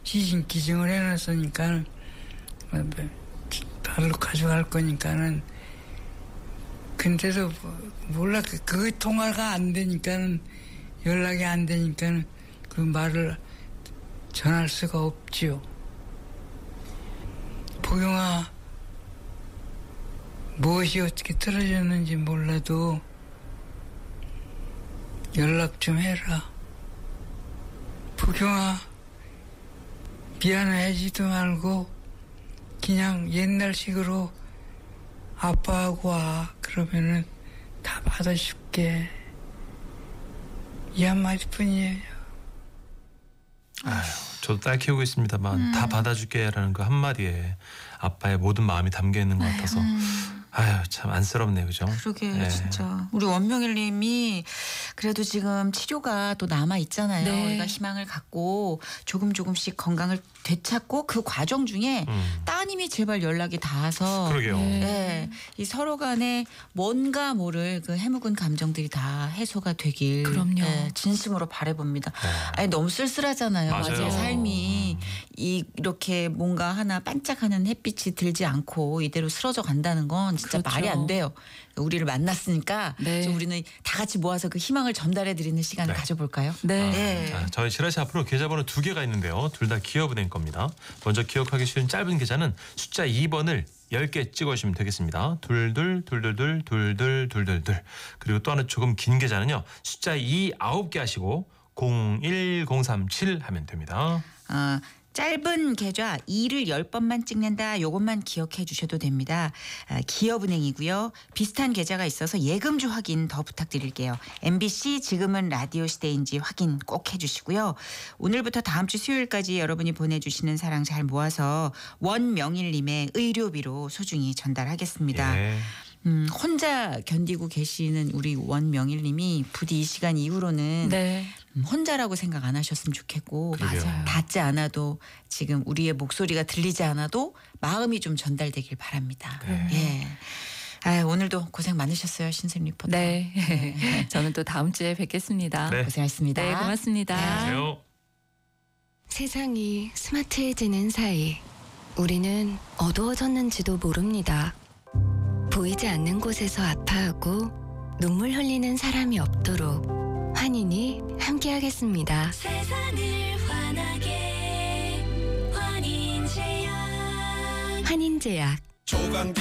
기증을 해놨으니까 바로 가져갈 거니까는. 근데도 몰라 그 통화가 안 되니까는 연락이 안 되니까는 그 말을 전할 수가 없지요. 보경아, 무엇이 어떻게 떨어졌는지 몰라도 연락 좀 해라. 보경아, 미안해하지도 말고 그냥 옛날식으로 아빠하고 와. 그러면은 다 받아줄게. 이 한마디뿐이에요. 아유, 저도 딸 키우고 있습니다만 다 받아줄게라는 그 한마디에 아빠의 모든 마음이 담겨 있는 것 같아서 아유, 참 안쓰럽네요, 그죠? 그러게 네. 진짜 우리 원명일님이 그래도 지금 치료가 또 남아 있잖아요. 네. 우리가 희망을 갖고 조금씩 건강을 되찾고 그 과정 중에 따님이 제발 연락이 닿아서 그러게요. 네, 이 서로 간에 뭔가 모를 그 해묵은 감정들이 다 해소가 되길 그럼요. 네, 진심으로 바라봅니다. 아니, 너무 쓸쓸하잖아요. 맞아요. 삶이 이렇게 뭔가 하나 반짝하는 햇빛이 들지 않고 이대로 쓰러져 간다는 건 진짜 그렇죠. 말이 안 돼요. 우리를 만났으니까 네. 좀 우리는 다 같이 모아서 그 희망을 전달해 드리는 시간을 네. 가져볼까요? 네. 네. 자, 저희 지라시 앞으로 계좌번호 2개가 있는데요. 둘 다 기업은행 겁니다. 먼저 기억하기 쉬운 짧은 계좌는 숫자 2번을 10개 찍어주시면 되겠습니다. 둘둘둘둘둘둘둘둘. 그리고 또 하나 조금 긴 계좌는요. 숫자 2 9개 하시고 01037 하면 됩니다. 짧은 계좌 2를 10번만 찍는다. 요것만 기억해 주셔도 됩니다. 기업은행이고요. 비슷한 계좌가 있어서 예금주 확인 더 부탁드릴게요. MBC 지금은 라디오 시대인지 확인 꼭 해주시고요. 오늘부터 다음 주 수요일까지 여러분이 보내주시는 사랑 잘 모아서 원명일님의 의료비로 소중히 전달하겠습니다. 예. 혼자 견디고 계시는 우리 원명일님이 부디 이 시간 이후로는 네. 혼자라고 생각 안 하셨으면 좋겠고 그러게요. 맞아요. 닿지 않아도 지금 우리의 목소리가 들리지 않아도 마음이 좀 전달되길 바랍니다. 예. 오늘도 고생 많으셨어요, 신샘 리포터. 네. 저는 또 다음 주에 뵙겠습니다. 네. 고생하셨습니다. 네, 고맙습니다. 안녕하세요. 세상이 스마트해지는 사이 우리는 어두워졌는지도 모릅니다. 보이지 않는 곳에서 아파하고 눈물 흘리는 사람이 없도록 환인이 함께하겠습니다. 세상을 환하게 환인제약 환인제약 조강